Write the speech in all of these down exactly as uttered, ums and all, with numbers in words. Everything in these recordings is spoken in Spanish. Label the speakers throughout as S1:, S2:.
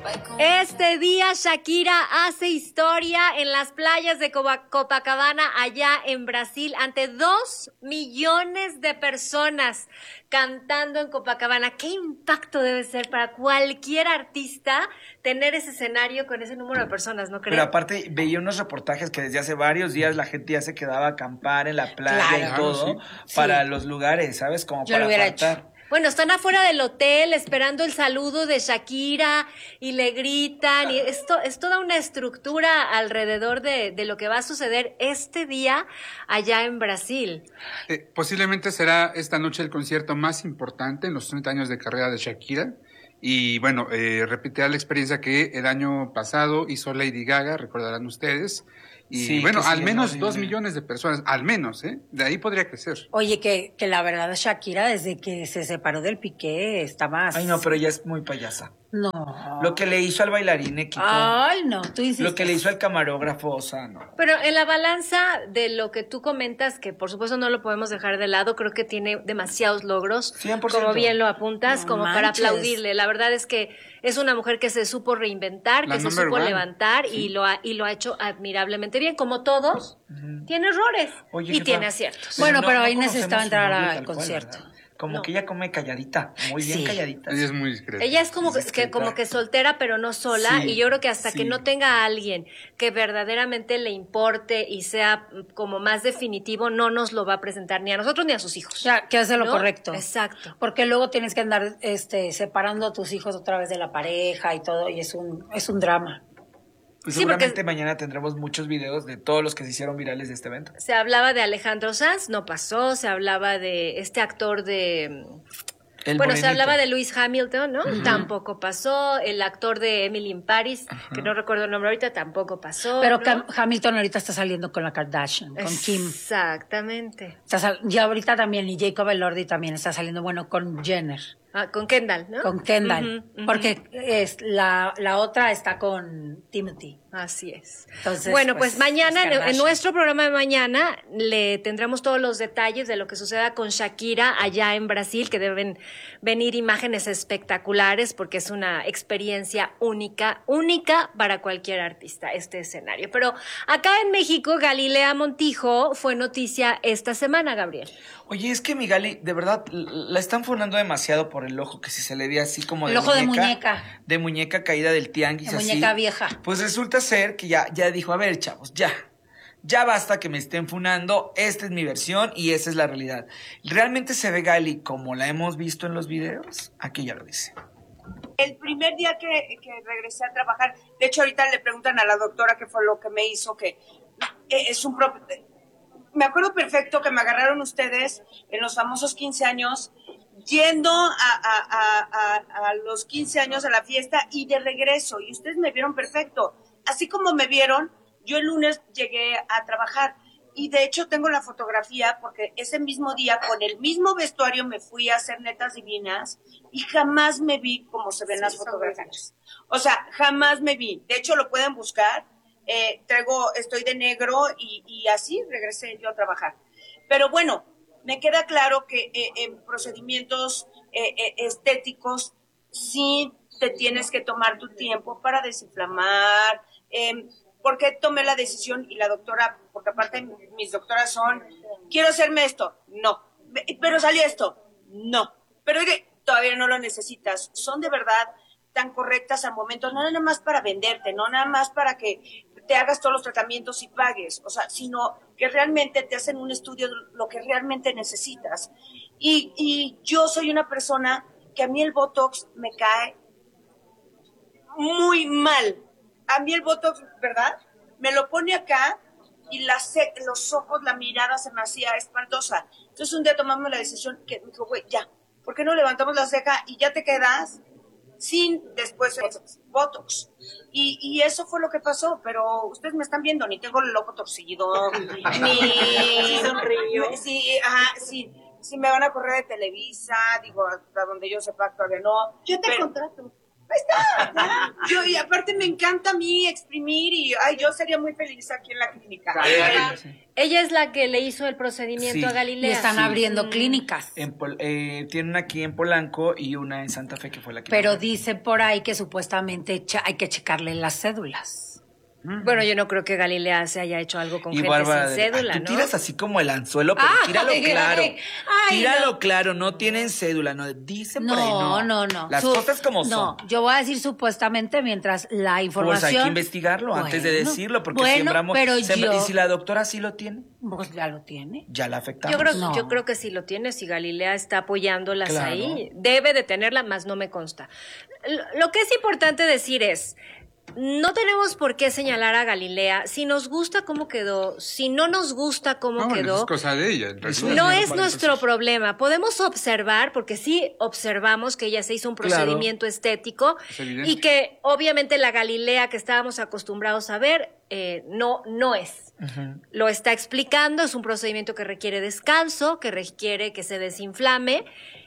S1: Este día Shakira hace historia en las playas de Copacabana, allá en Brasil, ante dos millones de personas cantando en Copacabana. ¿Qué impacto debe ser para cualquier artista tener ese escenario con ese número de personas, no creen?
S2: Pero aparte veía unos reportajes que desde hace varios días la gente ya se quedaba a acampar en la playa claro, y todo sí. para sí. los lugares, ¿sabes? Como
S3: Yo
S2: para
S3: lo hubiera
S2: apartar.
S3: hecho.
S1: Bueno, están afuera del hotel esperando el saludo de Shakira y le gritan y esto es toda una estructura alrededor de, de lo que va a suceder este día allá en Brasil.
S4: Eh, posiblemente será esta noche el concierto más importante en los treinta años de carrera de Shakira. Y bueno, eh, repetirá la experiencia que el año pasado hizo Lady Gaga, recordarán ustedes. Y sí, bueno, al menos no, dos no, millones de personas, al menos, ¿eh? De ahí podría crecer.
S3: Oye, que, que la verdad Shakira desde que se separó del Piqué está más...
S2: Ay, no, pero ella es muy payasa.
S3: No.
S2: Lo que le hizo al bailarín equipo.
S3: Ay, no, tú insistes.
S2: Lo que le hizo al camarógrafo, o sea, no.
S1: Pero en la balanza de lo que tú comentas, que por supuesto no lo podemos dejar de lado, creo que tiene demasiados logros,
S2: cien por ciento.
S1: Como bien lo apuntas, no como manches. Para aplaudirle. La verdad es que es una mujer que se supo reinventar, la que se supo one. levantar sí. y lo ha y lo ha hecho admirablemente bien, como todos. Uh-huh. Tiene errores Oye, y tiene aciertos.
S3: Pero bueno, no, pero ahí no necesitaba entrar al concierto.
S2: Cual, Como no. que ella come calladita, muy bien sí. calladita.
S4: Ella es muy discreta.
S1: Ella es como, es que, como que soltera, pero no sola. Sí, y yo creo que hasta sí. que no tenga a alguien que verdaderamente le importe y sea como más definitivo, no nos lo va a presentar ni a nosotros ni a sus hijos.
S3: Ya, que hace lo
S1: ¿no?
S3: correcto.
S1: Exacto.
S3: Porque luego tienes que andar este, separando a tus hijos otra vez de la pareja y todo, y es un, es un drama.
S2: Pues sí, seguramente porque mañana tendremos muchos videos de todos los que se hicieron virales de este evento.
S1: Se hablaba de Alejandro Sanz, no pasó. Se hablaba de este actor de...
S2: El
S1: bueno,
S2: morenito.
S1: Se hablaba de Lewis Hamilton, ¿no? Uh-huh. Tampoco pasó. El actor de Emily in Paris, uh-huh. que no recuerdo el nombre ahorita, tampoco pasó.
S3: Pero
S1: ¿no?
S3: Cam- Hamilton ahorita está saliendo con la Kardashian, con Kim.
S1: Exactamente.
S3: Está sal- ya ahorita también, y Jacob Elordi también está saliendo, bueno, con Jenner.
S1: Ah, con Kendall, ¿no?
S3: Con Kendall,
S1: uh-huh, uh-huh.
S3: porque es la, la otra está con Timothy.
S1: Así es.
S3: Entonces,
S1: bueno, pues, pues mañana, en, en
S3: nuestro
S1: nuestro programa de mañana, le tendremos todos los detalles de lo que suceda con Shakira allá en Brasil, que deben venir imágenes espectaculares, porque es una experiencia única, única para cualquier artista, este escenario. Pero acá en México, Galilea Montijo fue noticia esta semana, Gabriel.
S2: Oye, es que mi Gali, de verdad, la están fonando demasiado por el ojo, que si se le ve así como de
S3: el ojo
S2: muñeca,
S3: de muñeca.
S2: De muñeca caída del tianguis,
S3: de
S2: así.
S3: muñeca vieja.
S2: Pues resulta ser que ya, ya dijo, a ver, chavos, ya. Ya basta que me estén funando, esta es mi versión y esa es la realidad. ¿Realmente se ve Gali como la hemos visto en los videos? Aquí ya lo dice.
S5: El primer día que, que regresé a trabajar, de hecho ahorita le preguntan a la doctora qué fue lo que me hizo, que es un propio... Me acuerdo perfecto que me agarraron ustedes en los famosos quince años, yendo a, a, a, a, a los quince años a la fiesta y de regreso, y ustedes me vieron perfecto. Así como me vieron, yo el lunes llegué a trabajar, y de hecho tengo la fotografía, porque ese mismo día, con el mismo vestuario, me fui a hacer Netas Divinas, y jamás me vi como se ven sí, las fotografías. O sea, jamás me vi. De hecho, lo pueden buscar. Eh, traigo, estoy de negro y, y así regresé yo a trabajar. Pero bueno, me queda claro que eh, en procedimientos eh, eh, estéticos sí te tienes que tomar tu tiempo para desinflamar. Eh, ¿Por qué tomé la decisión? Y la doctora, porque aparte mis doctoras son, quiero hacerme esto, no. Pero salió esto, no. Pero oye, todavía no lo necesitas. Son de verdad tan correctas al momento, no nada más para venderte, no nada más para que te hagas todos los tratamientos y pagues, o sea, sino que realmente te hacen un estudio de lo que realmente necesitas. Y, y yo soy una persona que a mí el Botox me cae muy mal. A mí el Botox, ¿verdad? Me lo pone acá y la se- los ojos, la mirada se me hacía espantosa. Entonces un día tomamos la decisión que me dijo, güey, ya, ¿por qué no levantamos la ceja y ya te quedas sin después Botox? Y, y eso fue lo que pasó, pero ustedes me están viendo, ni tengo el ojo torcido, ni...
S1: Sí, sonrío.
S5: Sí, ajá, sí, sí me van a correr de Televisa, digo, hasta donde yo sepa todavía no.
S6: Yo te
S5: pero,
S6: contrato.
S5: Ahí está, ¿no? Yo, y aparte me encanta a mí exprimir y ay, yo sería muy feliz aquí en la clínica.
S1: Ella, ella es la que le hizo el procedimiento
S2: Sí.
S1: a
S3: Y
S1: Galilea.
S3: están
S2: Sí.
S3: abriendo
S1: Mm.
S3: clínicas.
S2: En Pol- eh, tiene una aquí en Polanco y una en Santa Fe que fue la que...
S3: Pero dice por ahí que supuestamente che- hay que checarle las cédulas.
S1: Bueno, yo no creo que Galilea se haya hecho algo con
S2: Y
S1: gente
S2: Bárbara,
S1: sin
S2: de-
S1: cédula,
S2: ah, tú
S1: ¿no?
S2: tiras así como el anzuelo, pero
S3: Ah,
S2: tíralo
S3: ay,
S2: claro.
S3: ay, ay,
S2: tíralo
S3: no.
S2: claro, no tienen cédula, no dicen por ahí,
S3: No,
S2: no.
S3: no, no.
S2: Las
S3: Su-
S2: cosas como
S3: No,
S2: son.
S3: yo voy a decir supuestamente mientras la
S2: Pues
S3: información...
S2: hay que investigarlo antes de
S3: Bueno,
S2: decirlo, porque
S3: bueno,
S2: sembramos...
S3: pero
S2: sembra-
S3: yo...
S2: ¿Y si la doctora sí lo tiene?
S3: Pues ya lo tiene.
S2: Ya la afectamos.
S1: Yo creo,
S3: No.
S1: yo creo que sí lo tiene, si Galilea está apoyándolas
S2: Claro.
S1: ahí, debe de tenerla, más no me consta. Lo, lo que es importante decir es, no tenemos por qué señalar a Galilea si nos gusta cómo quedó, si no nos gusta cómo
S4: Ah, bueno,
S1: quedó.
S4: es cosa de ella. en realidad.
S1: No
S2: Para
S1: es
S2: el
S1: nuestro
S2: proceso.
S1: problema. Podemos observar, porque sí observamos que ella se hizo un
S2: Claro.
S1: procedimiento estético
S4: Es evidente.
S1: y que obviamente la Galilea que estábamos acostumbrados a ver eh, no, no es.
S2: Ujú.
S1: Lo está explicando, es un procedimiento que requiere descanso, que requiere que se desinflame.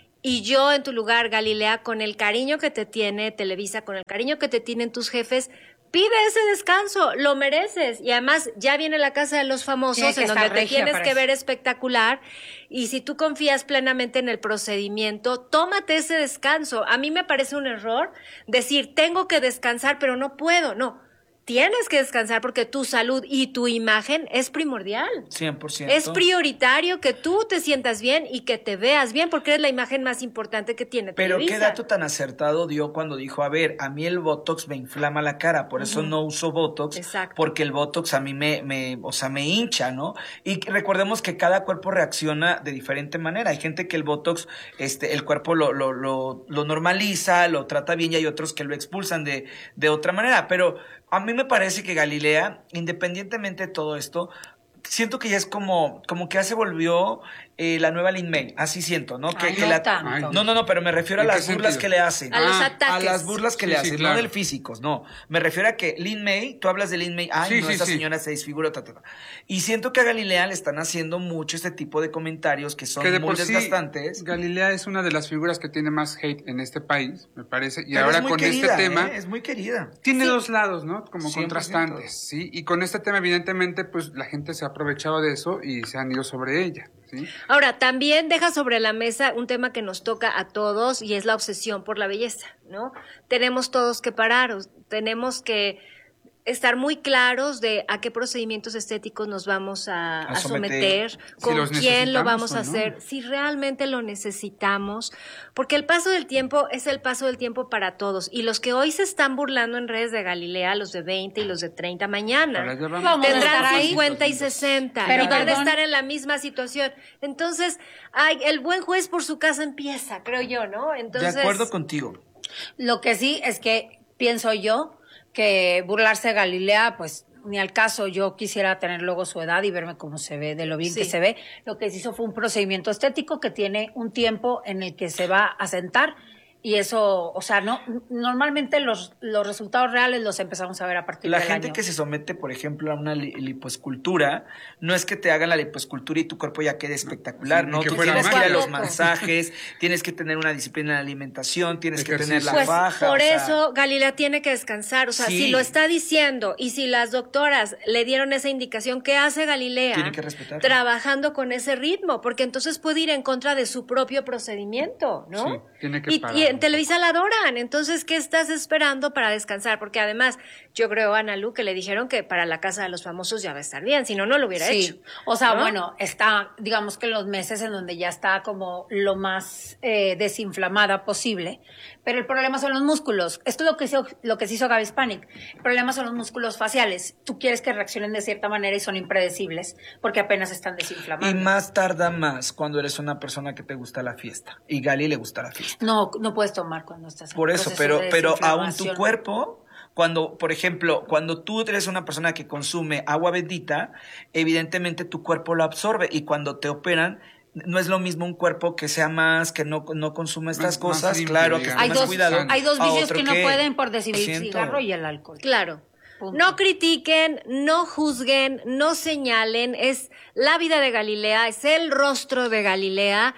S1: Y yo en tu lugar, Galilea, con el cariño que te tiene Televisa, con el cariño que te tienen tus jefes, pide ese descanso, lo mereces. Y además ya viene la Casa de los Famosos,
S3: Tiene que
S1: en donde
S3: estar
S1: te
S3: regia
S1: tienes
S3: para
S1: que
S3: eso.
S1: ver espectacular. Y si tú confías plenamente en el procedimiento, tómate ese descanso. A mí me parece un error decir, tengo que descansar, pero no puedo. No, tienes que descansar porque tu salud y tu imagen es primordial.
S2: cien por ciento.
S1: Es prioritario que tú te sientas bien y que te veas bien porque eres la imagen más importante que tiene
S2: Pero
S1: Televisa.
S2: qué dato tan acertado dio cuando dijo, a ver, a mí el Botox me inflama la cara, por eso no uso Botox,
S1: Exacto.
S2: porque el Botox a mí me, me, o sea, me hincha, ¿no? Y recordemos que cada cuerpo reacciona de diferente manera. Hay gente que el Botox, este, el cuerpo lo, lo, lo, lo normaliza, lo trata bien, y hay otros que lo expulsan de, de otra manera. Pero a mí me parece que Galilea, independientemente de todo esto, siento que ya es como, como que ya se volvió eh, la nueva Lin May, así siento, ¿no? Que,
S3: Ay,
S2: que
S3: no
S2: la-
S3: tanto.
S4: Ay,
S2: no, no, no, pero me refiero a
S4: ¿En qué
S2: las burlas
S4: sentido?
S2: que le hacen.
S1: A los
S4: Ah,
S1: ataques.
S2: A las burlas que
S4: Sí,
S2: le
S4: sí,
S2: hacen,
S4: claro.
S2: no del físicos, no. Me refiero a que Lin May, tú hablas de Lin May, ay,
S4: Sí,
S2: no,
S4: sí,
S2: esa
S4: sí.
S2: señora se desfiguró, ta, ta, ta. Y siento que a Galilea le están haciendo mucho este tipo de comentarios que son
S4: que de
S2: muy
S4: por sí,
S2: desgastantes.
S4: Galilea es una de las figuras que tiene más hate en este país, me parece. Y
S2: Pero
S4: ahora
S2: es muy
S4: con
S2: querida,
S4: este tema...
S2: ¿eh? Es muy querida.
S4: Tiene
S1: Sí.
S4: dos lados, ¿no? Como
S2: cien por ciento.
S4: contrastantes, ¿sí? Y con este tema, evidentemente, pues la gente se ha aprovechado de eso y se han ido sobre ella, ¿sí?
S1: Ahora, también deja sobre la mesa un tema que nos toca a todos y es la obsesión por la belleza, ¿no? Tenemos todos que parar, o- tenemos que estar muy claros de a qué procedimientos estéticos nos vamos a,
S2: A
S1: a
S2: someter.
S1: someter,
S4: Si
S1: con
S4: los
S1: quién lo
S4: necesitamos
S1: vamos
S4: o
S1: a
S4: no.
S1: hacer, si realmente lo necesitamos, porque el paso del tiempo es el paso del tiempo para todos. Y los que hoy se están burlando en redes de Galilea, los de veinte y los de treinta mañana,
S4: Para allá vamos.
S3: Vamos a estar
S1: tendrán
S3: ahí.
S1: cincuenta y sesenta
S3: Pero
S1: y van a
S3: perdón.
S1: estar en la misma situación. Entonces, ay, el buen juez por su casa empieza, creo yo, ¿no? Entonces,
S2: De acuerdo contigo.
S3: Lo que sí es que pienso yo que burlarse de Galilea, pues ni al caso. Yo quisiera tener luego su edad y verme cómo se ve, de lo bien
S1: Sí.
S3: que se ve. Lo que se hizo fue un procedimiento estético que tiene un tiempo en el que se va a sentar. Y eso, o sea, no, normalmente los, los resultados reales los empezamos a ver a partir
S2: La
S3: del
S2: gente
S3: año.
S2: que se somete, por ejemplo, a una li- lipoescultura, no es que te hagan la lipoescultura y tu cuerpo ya quede espectacular,
S4: Sí,
S2: ¿no?
S4: ni que
S2: Tú
S4: fuera
S2: tienes que ir a
S4: magia.
S2: los masajes, tienes que tener una disciplina en la alimentación, tienes que tener la
S1: pues
S2: faja.
S1: por
S2: o sea,
S1: eso Galilea tiene que descansar. O sea,
S2: Sí.
S1: si lo está diciendo y si las doctoras le dieron esa indicación, ¿qué hace Galilea?
S2: Tiene que respetarlo.
S1: Trabajando con ese ritmo, porque entonces puede ir en contra de su propio procedimiento, ¿no?
S4: Sí, tiene que
S1: y,
S4: parar
S1: y
S4: un
S1: en Televisa la adoran. Entonces, ¿qué estás esperando para descansar? Porque además, yo creo, Ana Lu, que le dijeron que para la Casa de los Famosos ya va a estar bien, si no, no lo hubiera
S3: Sí,
S1: hecho.
S3: o sea,
S1: ¿no?
S3: bueno, está, digamos que los meses en donde ya está como lo más eh, desinflamada posible, pero el problema son los músculos. Esto es lo que hizo, lo que se hizo Gaby Spanik. El problema son los músculos faciales. Tú quieres que reaccionen de cierta manera y son impredecibles porque apenas están desinflamando.
S2: Y más tarda más cuando eres una persona que te gusta la fiesta. Y Gali le gusta la fiesta.
S3: No, no puedes tomar cuando estás en
S2: Por eso,
S3: proceso
S2: pero,
S3: de
S2: pero aún tu
S3: desinflamación.
S2: cuerpo, cuando, por ejemplo, cuando tú eres una persona que consume agua bendita, evidentemente tu cuerpo lo absorbe y cuando te operan, no es lo mismo un cuerpo que sea más, que no, no consume estas
S4: Más- más
S2: cosas,
S4: limpio,
S2: claro, que
S4: digamos.
S2: esté
S3: Hay
S2: más
S3: dos,
S2: cuidado.
S3: hay dos
S2: a
S3: vicios
S2: otro
S3: que no pueden por decidir
S2: Lo
S3: el
S2: siento.
S3: cigarro y el alcohol.
S1: Claro.
S3: Punto.
S1: No critiquen, no juzguen, no señalen. Es la vida de Galilea, es el rostro de Galilea.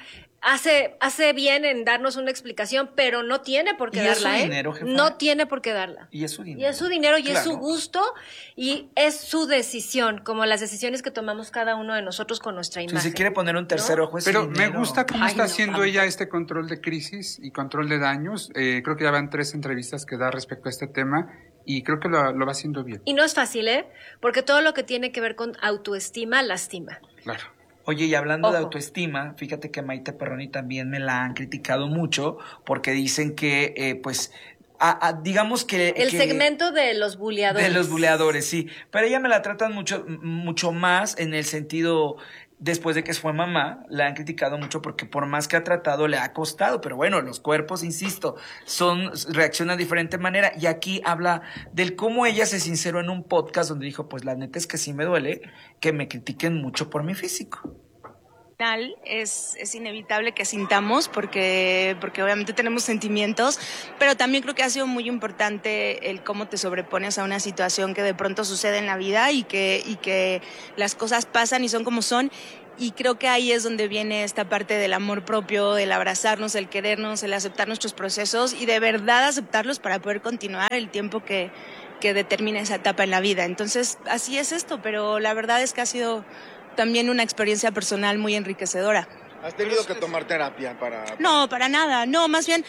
S1: hace, hace bien en darnos una explicación, pero no tiene por qué
S2: Y es su
S1: darla, ¿eh?
S2: dinero, jefa.
S1: No tiene por qué darla.
S2: Y es su dinero.
S1: Y es su dinero y
S2: Claro.
S1: es su gusto y es su decisión, como las decisiones que tomamos cada uno de nosotros con nuestra imagen.
S2: Entonces, si quiere poner un tercer
S1: ¿no?
S2: ojo, es su
S4: Pero me
S2: dinero.
S4: gusta cómo
S3: Ay,
S4: está
S3: no,
S4: haciendo
S3: tampoco.
S4: ella este control de crisis y control de daños. Eh, creo que ya van tres entrevistas que da respecto a este tema y creo que lo, lo va haciendo bien.
S1: Y no es fácil, ¿eh? Porque todo lo que tiene que ver con autoestima lastima.
S4: Claro.
S2: Oye, y hablando de
S1: Ojo.
S2: autoestima, fíjate que Maite Perroni también me la han criticado mucho porque dicen que, eh, pues, a- a- digamos que...
S1: El
S2: que-
S1: segmento de los buleadores.
S2: De los buleadores, sí. Pero ella me la tratan mucho, m- mucho más en el sentido, después de que fue mamá, la han criticado mucho porque por más que ha tratado, le ha costado. Pero bueno, los cuerpos, insisto, son, reaccionan de diferente manera. Y aquí habla del cómo ella se sinceró en un podcast donde dijo, pues la neta es que sí me duele que me critiquen mucho por mi físico.
S6: final es, es inevitable que sintamos porque, porque obviamente tenemos sentimientos, pero también creo que ha sido muy importante el cómo te sobrepones a una situación que de pronto sucede en la vida y que, y que las cosas pasan y son como son. Y creo que ahí es donde viene esta parte del amor propio, del abrazarnos, el querernos, el aceptar nuestros procesos y de verdad aceptarlos para poder continuar el tiempo que, que determina esa etapa en la vida. Entonces, así es esto, pero la verdad es que ha sido también una experiencia personal muy enriquecedora.
S7: ¿Has tenido que tomar terapia para...?
S6: No, para nada, no, más bien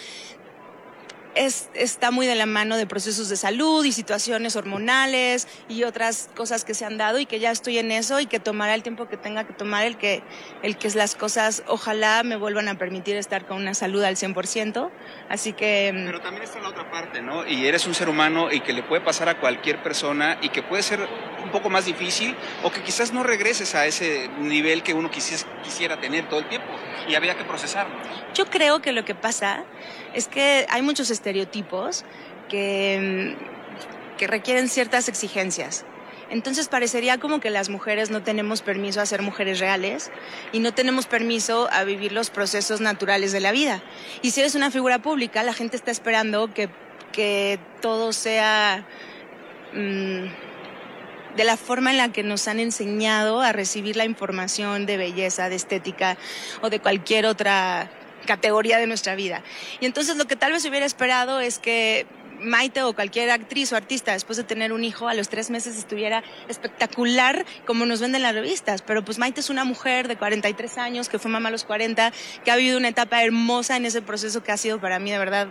S6: es, está muy de la mano de procesos de salud y situaciones hormonales y otras cosas que se han dado y que ya estoy en eso y que tomará el tiempo que tenga que tomar el que, el que las cosas ojalá me vuelvan a permitir estar con una salud al cien por ciento, así que...
S8: Pero también está la otra parte, ¿no? Y eres un ser humano y que le puede pasar a cualquier persona y que puede ser un poco más difícil o que quizás no regreses a ese nivel que uno quisies, quisiera tener todo el tiempo y habría que procesarlo.
S6: Yo creo que lo que pasa es que hay muchos estereotipos que, que requieren ciertas exigencias. Entonces parecería como que las mujeres no tenemos permiso a ser mujeres reales y no tenemos permiso a vivir los procesos naturales de la vida. Y si eres una figura pública, la gente está esperando que, que todo sea mmm, de la forma en la que nos han enseñado a recibir la información de belleza, de estética o de cualquier otra categoría de nuestra vida. Y entonces lo que tal vez hubiera esperado es que Maite o cualquier actriz o artista después de tener un hijo a los tres meses estuviera espectacular como nos venden las revistas, pero pues Maite es una mujer de cuarenta y tres años que fue mamá a los cuarenta, que ha vivido una etapa hermosa en ese proceso que ha sido para mí de verdad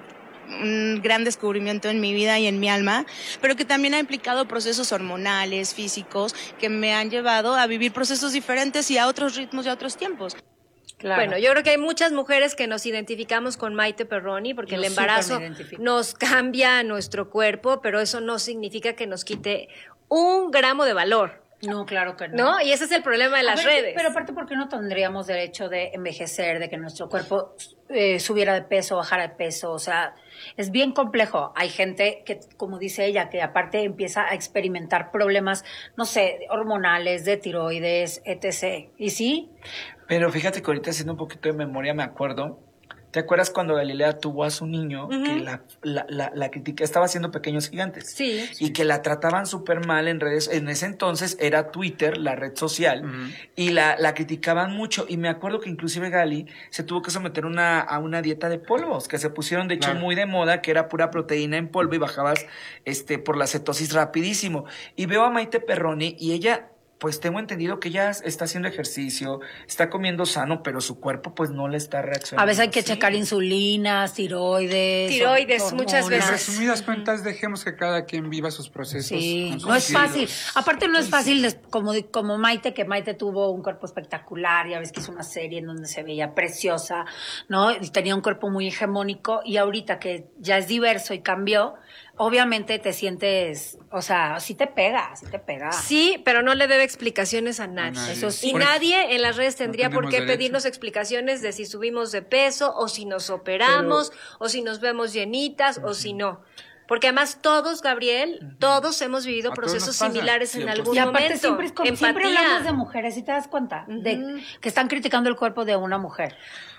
S6: un gran descubrimiento en mi vida y en mi alma, pero que también ha implicado procesos hormonales, físicos, que me han llevado a vivir procesos diferentes y a otros ritmos y a otros tiempos.
S3: Claro.
S1: Bueno, yo creo que hay muchas mujeres que nos identificamos con Maite Perroni porque
S3: Yo
S1: el embarazo
S3: súper me identifico.
S1: nos cambia nuestro cuerpo, pero eso no significa que nos quite un gramo de valor,
S3: No, claro que no.
S1: ¿no? Y ese es el problema de
S3: A
S1: las
S3: ver,
S1: redes.
S3: Pero aparte, ¿por qué no tendríamos derecho de envejecer, de que nuestro cuerpo eh, subiera de peso, bajara de peso? O sea, es bien complejo. Hay gente que, como dice ella, que aparte empieza a experimentar problemas, no sé, hormonales, de tiroides, etcétera. ¿Y sí?
S2: Pero fíjate que ahorita haciendo un poquito de memoria me acuerdo. ¿Te acuerdas cuando Galilea tuvo a su niño
S1: Ujú.
S2: que la, la, la, la critica, estaba haciendo Pequeños Gigantes?
S1: Sí.
S2: Y que la trataban súper mal en redes. En ese entonces era Twitter, la red social,
S4: Ujú.
S2: y la, la criticaban mucho. Y me acuerdo que inclusive Gali se tuvo que someter una, a una dieta de polvos, que se pusieron de hecho
S4: Claro.
S2: muy de moda, que era pura proteína en polvo y bajabas este por la cetosis rapidísimo. Y veo a Maite Perroni y ella... Pues tengo entendido que ella está haciendo ejercicio, está comiendo sano, pero su cuerpo pues no le está reaccionando.
S3: A veces hay que
S2: así.
S3: checar insulinas, tiroides.
S1: Tiroides,
S3: hormonas.
S1: muchas
S4: En
S1: veces.
S4: resumidas cuentas, dejemos que cada quien viva sus procesos.
S3: Sí,
S4: con sus
S3: no es
S4: kilos.
S3: fácil. Aparte no es fácil, des- como, como Maite, que Maite tuvo un cuerpo espectacular, ya ves que hizo una serie en donde se veía preciosa, ¿no? Y tenía un cuerpo muy hegemónico y ahorita que ya es diverso y cambió, obviamente te sientes, o sea, sí te pega, sí te pega.
S1: Sí, pero no le debe explicaciones a nadie.
S4: nadie.
S3: Eso sí.
S1: Y
S4: Por-
S1: nadie en las redes tendría
S4: No
S1: por qué
S4: tenemos derecho.
S1: pedirnos explicaciones de si subimos de peso o si nos operamos o si nos vemos llenitas o si no. Porque además todos, Gabriel, todos hemos vivido
S4: A todos
S1: procesos
S4: nos pasa.
S1: similares en
S2: cien por
S1: algún
S3: Y aparte
S1: momento.
S3: siempre, es como, siempre
S1: Empatía.
S3: hablamos de mujeres, ¿sí te das cuenta?
S1: Ujú.
S3: De que están criticando el cuerpo de una mujer.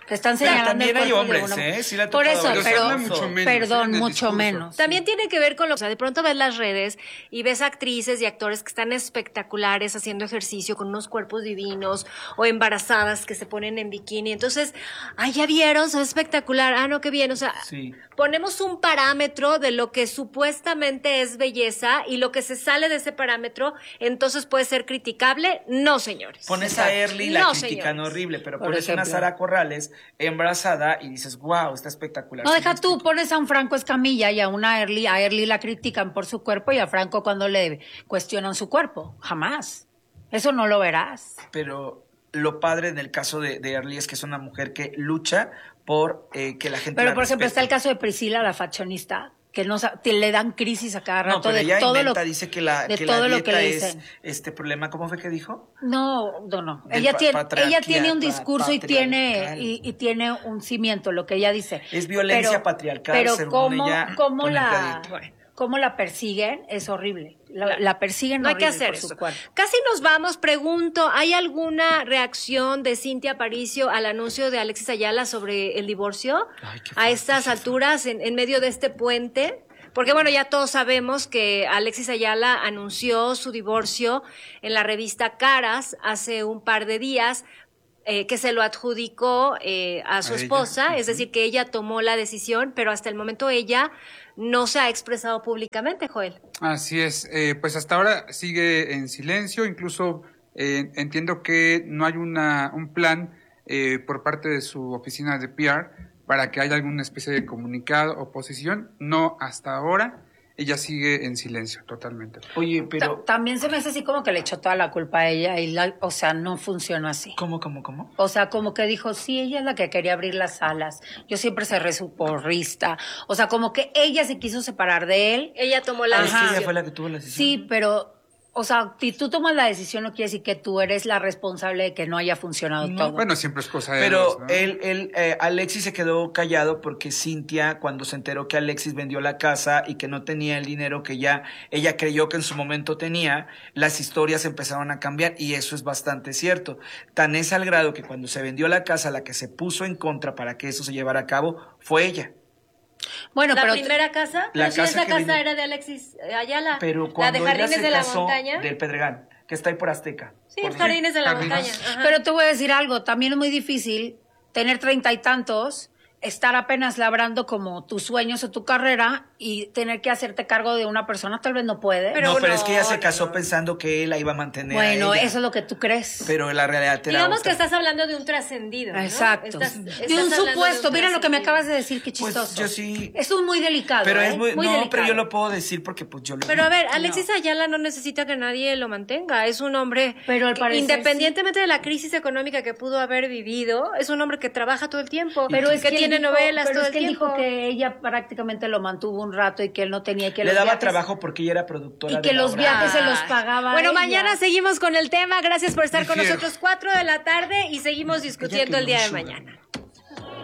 S3: Que están
S2: Pero
S3: señalando
S2: también
S3: el
S2: hay
S3: cuerpo de
S2: hombres,
S3: una-
S2: ¿eh? Sí le ha
S3: Por
S2: tocado
S3: eso,
S2: ver
S3: pero,
S2: eso.
S4: mucho menos,
S3: perdón,
S4: en el
S3: mucho
S4: discurso.
S3: menos.
S1: También tiene que ver con lo, o sea, de pronto ves las redes y ves actrices y actores que están espectaculares haciendo ejercicio con unos cuerpos divinos o embarazadas que se ponen en bikini. Entonces, ay, ya vieron, se ve espectacular. Ah, no, qué bien. O sea,
S2: Sí.
S1: ponemos un parámetro de lo que supuestamente es belleza y lo que se sale de ese parámetro, entonces puede ser criticable. No, señores.
S2: Pones a Early, la
S1: No,
S2: critican
S1: señores.
S2: horrible, pero
S3: Por
S2: pones una
S3: ejemplo.
S2: Sara Corrales embarazada y dices, wow, está espectacular.
S3: No,
S2: Sí,
S3: deja
S2: me
S3: tú,
S2: explico.
S3: pones a un Franco Escamilla y a una Early, a Early la critican por su cuerpo y a Franco cuando le cuestionan su cuerpo. Jamás. Eso no lo verás.
S2: Pero lo padre en el caso de, de Early es que es una mujer que lucha por eh, que la gente
S3: Pero,
S2: la
S3: por ejemplo, está el
S2: respete.
S3: caso de Priscila, la fashionista, que no sa- te le dan crisis a cada
S2: No,
S3: rato
S2: pero
S3: de
S2: ella
S3: todo
S2: inventa,
S3: lo
S2: dice que la,
S3: de
S2: que
S3: todo
S2: la
S3: lo que
S2: dieta
S3: le
S2: es
S3: dicen.
S2: este problema. ¿Cómo fue que dijo?
S3: No, no, no.
S2: Del
S3: Ella
S2: pa-
S3: tiene,
S2: patriarquía,
S3: ella tiene un
S2: pa-
S3: discurso y tiene
S2: patriarcal.
S3: y, y tiene un cimiento, lo que ella dice.
S2: Es violencia patriarcal,
S3: Pero
S2: según
S3: cómo,
S2: ella,
S3: cómo
S2: ponerte a
S3: la,
S2: dieta.
S3: cómo la persiguen es horrible. La, la persiguen
S1: No hay que
S3: horrible
S1: hacer
S3: por su
S1: eso.
S3: cuerpo.
S1: Casi nos vamos. Pregunto, ¿hay alguna reacción de Cintia Aparicio al anuncio de Alexis Ayala sobre el divorcio?
S2: Ay, qué
S1: A
S2: fuerte,
S1: estas
S2: jefa.
S1: alturas, en, en medio de este puente. Porque bueno, ya todos sabemos que Alexis Ayala anunció su divorcio en la revista Caras hace un par de días, eh, que se lo adjudicó eh, a su
S4: A ella,
S1: esposa, es
S4: ujú.
S1: decir, que ella tomó la decisión, pero hasta el momento ella no se ha expresado públicamente, Joel.
S4: Así es, eh, pues hasta ahora sigue en silencio, incluso eh, entiendo que no hay una, un plan eh, por parte de su oficina de P R para que haya alguna especie de comunicado o posición. No, hasta ahora ella sigue en silencio totalmente.
S2: Oye,
S3: Ta-
S2: pero
S3: También se me hace así como que le echó toda la culpa a ella y la, o sea, no funciona así.
S2: ¿cómo, cómo, cómo?
S3: O sea, como que dijo, sí, ella es la que quería abrir las alas. Yo siempre cerré su porrista. O sea, como que ella se quiso separar de él.
S1: Ella tomó la
S2: Ah, es que
S1: decisión.
S2: ella fue la que tuvo la decisión.
S3: Sí, pero, o sea, si tú tomas la decisión no quiere decir que tú eres la responsable de que no haya funcionado
S2: No,
S3: todo.
S4: Bueno, siempre es cosa de
S2: Pero
S4: dos, ¿no?
S2: él, él, eh, Alexis se quedó callado porque Cintia, cuando se enteró que Alexis vendió la casa y que no tenía el dinero que ya ella creyó que en su momento tenía, las historias empezaron a cambiar y eso es bastante cierto. Tan es al grado que cuando se vendió la casa, la que se puso en contra para que eso se llevara a cabo fue ella.
S3: Bueno,
S1: ¿La
S3: pero
S1: primera casa?
S2: La
S1: Pero si
S2: casa
S1: esa
S2: que
S1: casa
S2: vino-
S1: era de Alexis Ayala.
S2: Pero
S1: la
S2: cuando
S1: de
S2: ella
S1: Jardines
S2: se
S1: de la
S2: casó
S1: Montaña.
S2: del Pedregal, que está ahí por Azteca.
S1: Sí,
S2: Por-
S1: Jardines de la
S4: Jardines.
S1: Montaña. Ajá.
S3: Pero te voy a decir algo, también es muy difícil tener treinta y tantos, estar apenas labrando como tus sueños o tu carrera y tener que hacerte cargo de una persona, tal vez no puede.
S1: Pero
S2: no, pero
S1: no,
S2: es que ella se
S1: no,
S2: casó
S1: no.
S2: pensando que él la iba a mantener. a
S3: bueno,
S2: ella.
S3: eso es lo que tú crees.
S2: Pero la realidad era
S1: Digamos que
S2: otra.
S1: estás hablando de un trascendido, ¿no?
S3: Exacto.
S1: Estás-
S3: de
S1: estás
S3: un
S1: hablando de
S3: supuesto,
S1: un
S3: mira lo que me
S1: trascendido.
S3: acabas de decir, qué
S2: Pues
S3: chistoso.
S2: yo sí.
S3: Es un muy delicado,
S2: Pero
S3: ¿eh?
S2: es muy,
S3: muy
S2: no,
S3: delicado.
S2: pero yo lo puedo decir porque pues yo lo
S1: Pero a
S2: vi.
S1: ver, Alexis Ayala no necesita que nadie lo mantenga. Es un hombre
S3: Pero al
S1: que,
S3: parecer
S1: independientemente de la crisis económica que pudo haber vivido, es un hombre que trabaja todo el tiempo,
S3: Pero es
S1: que,
S3: él
S1: tiene
S3: dijo-
S1: novelas
S3: pero
S1: todo
S3: es
S1: el
S3: que él
S1: tiempo.
S3: dijo que ella prácticamente lo mantuvo un rato y que él no tenía y que
S2: Le
S3: los
S2: daba
S3: viajes-
S2: trabajo porque ella era productora
S3: y
S2: de
S3: que
S2: la
S3: los
S2: obra.
S3: viajes se
S1: Ay.
S3: los pagaba
S1: Bueno,
S3: ella.
S1: mañana seguimos con el tema. Gracias por estar con
S4: Difiero.
S1: nosotros cuatro de la tarde y seguimos discutiendo
S2: Ella
S1: el día de
S2: quería un sugar.
S1: mañana.